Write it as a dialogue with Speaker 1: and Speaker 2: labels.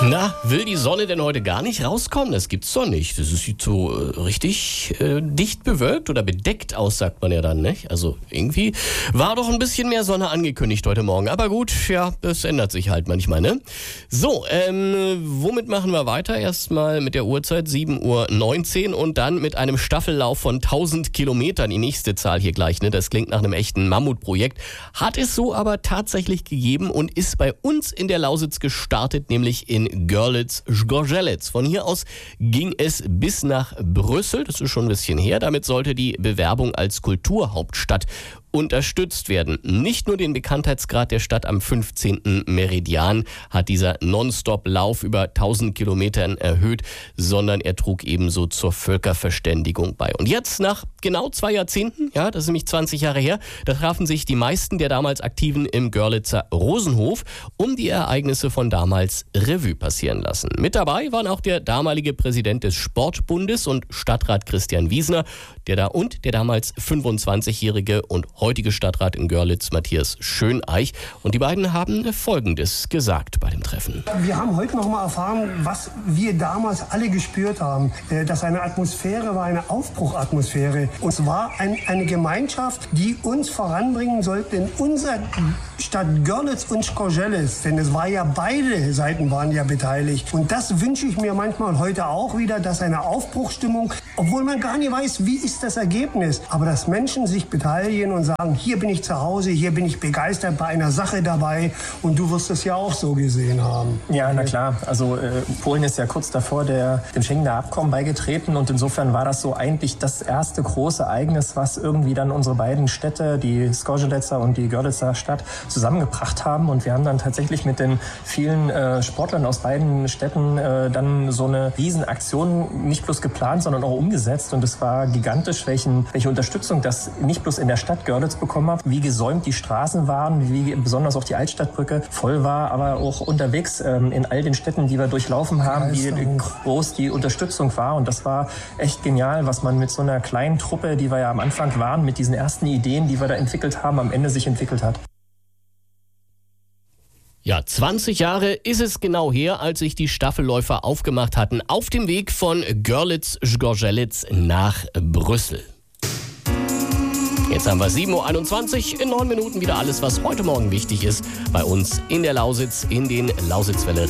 Speaker 1: Na, will die Sonne denn heute gar nicht rauskommen? Das gibt's doch nicht. Das sieht so richtig dicht bewölkt oder bedeckt aus, sagt man ja dann, nicht? Also irgendwie war doch ein bisschen mehr Sonne angekündigt heute Morgen. Aber gut, ja, das ändert sich halt manchmal, ne? So, womit machen wir weiter? Erstmal mit der Uhrzeit 7:19 Uhr und dann mit einem Staffellauf von 1000 Kilometern. Die nächste Zahl hier gleich, ne? Das klingt nach einem echten Mammutprojekt. Hat es so aber tatsächlich gegeben und ist bei uns in der Lausitz gestartet, nämlich in Görlitz-Zgorzelec. Von hier aus ging es bis nach Brüssel, das ist schon ein bisschen her. Damit sollte die Bewerbung als Kulturhauptstadt unterstützt werden. Nicht nur den Bekanntheitsgrad der Stadt am 15. Meridian hat dieser Nonstop-Lauf über 1000 Kilometern erhöht, sondern er trug ebenso zur Völkerverständigung bei. Und jetzt, nach genau 2 Jahrzehnten, ja, das ist nämlich 20 Jahre her, da trafen sich die meisten der damals Aktiven im Görlitzer Rosenhof, um die Ereignisse von damals Revue passieren lassen. Mit dabei waren auch der damalige Präsident des Sportbundes und Stadtrat Christian Wiesner, der damals 25-jährige und heutige Stadtrat in Görlitz, Matthias Schöneich. Und die beiden haben Folgendes gesagt bei dem Treffen.
Speaker 2: Wir haben heute noch mal erfahren, was wir damals alle gespürt haben. Dass eine Atmosphäre war, eine Aufbruchatmosphäre. Und es war eine Gemeinschaft, die uns voranbringen sollte in unserer Stadt Görlitz und Zgorzelec. Denn es war ja, beide Seiten waren ja beteiligt. Und das wünsche ich mir manchmal heute auch wieder, dass eine Aufbruchsstimmung, obwohl man gar nicht weiß, wie ist das Ergebnis, aber dass Menschen sich beteiligen und sagen, hier bin ich zu Hause, hier bin ich begeistert bei einer Sache dabei, und du wirst es ja auch so gesehen haben.
Speaker 3: Ja, na klar. Also Polen ist ja kurz davor dem Schengener Abkommen beigetreten, und insofern war das so eigentlich das erste große Ereignis, was irgendwie dann unsere beiden Städte, die Zgorzeleczer und die Görlitzer Stadt, zusammengebracht haben. Und wir haben dann tatsächlich mit den vielen Sportlern aus beiden Städten dann so eine Riesenaktion nicht bloß geplant, sondern auch umgesetzt. Und es war gigantisch, welche Unterstützung das nicht bloß in der Stadt Görlitz bekommen hat, wie gesäumt die Straßen waren, wie besonders auch die Altstadtbrücke voll war, aber auch unterwegs in all den Städten, die wir durchlaufen haben, wie groß die Unterstützung war. Und das war echt genial, was man mit so einer kleinen Truppe, die wir ja am Anfang waren, mit diesen ersten Ideen, die wir da entwickelt haben, am Ende sich entwickelt hat.
Speaker 1: Ja, 20 Jahre ist es genau her, als sich die Staffelläufer aufgemacht hatten auf dem Weg von Görlitz-Zgorzelec nach Brüssel. Jetzt haben wir 7:21 Uhr, in 9 Minuten wieder alles, was heute Morgen wichtig ist, bei uns in der Lausitz, in den Lausitzwelle